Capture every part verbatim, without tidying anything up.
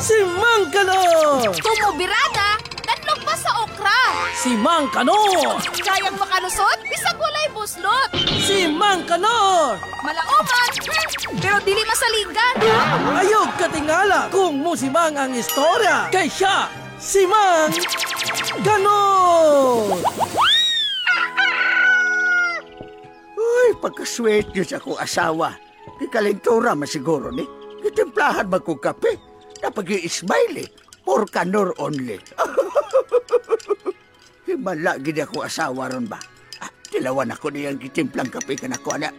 Si Mang Kanor! Tumubirada, tatlog pa sa okra. Si Mang Kanor! Kayang makalusot, bisag walay buslot. Si Mang Kanor! Malaoman, hmm, pero dili masaligan. Ayog katingala kung musimang ang istorya. Kay siya, si Mang Kanor! Uy, pagkasweet niyo sa akong asawa. Ikalintura masiguro ni. Itimplahan magkong kape. Napag-i-smile eh. For Kanor only. Himala gid ako asawa ron ba? Ah, tilawan ako niyang gitimplang kape ka na ko na.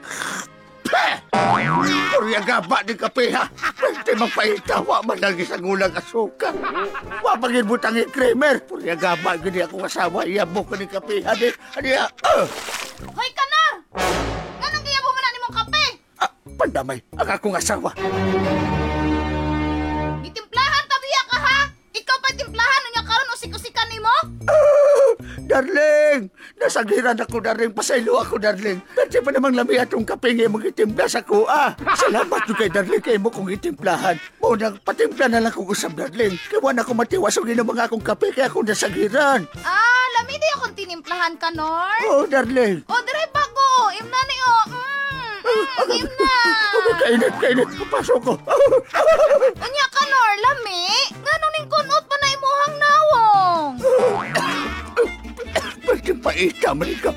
Purya gaba ni kape ha. Pwede magpahitawa man lang isang ulang asuka. Wapagin butang yung creamer. Purya gaba gid ako asawa. Iyabok ko ni kape ha. Adi, adi ha. Uh. Hoy, Kanor! Ganong kaya bumana ni mong kape? Ah, pandamay, ang akong asawa. Gitimplahan tabiya ka ha? Ikaw pa timplahan unya karon usik-usikan nimo? Ah, darling! Nasagiran ako, darling. Pasaylo ako, darling. Pwede pa namang lami atong kape nga mong itimpla sa kuha. Salamat nyo kay darling kay mo kong itimplahan. Mo nang patimpla na lang kong usap, darling. Kaya wala akong matiwas o ginamang akong kape kaya akong nasagiran. Ah, lami di akong tinimplahan, Kanor. Oh, darling. O, dire bago. Imna ni o. Mm, mm, imna. Kainit, kainit. Papasok ko. Unya, Kanor, lami. Ngano ning kunot pa na imuhang nawong? Pwede pa ita, manika